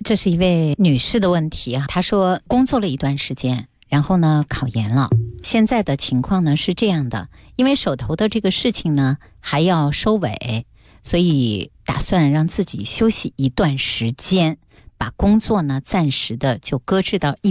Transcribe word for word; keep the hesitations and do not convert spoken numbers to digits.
这是一位女士的问题啊，她说工作了一段时间，然后呢考研了，现在的情况呢是这样的，因为手头的这个事情呢还要收尾，所以打算让自己休息一段时间，把工作呢暂时的就搁置到一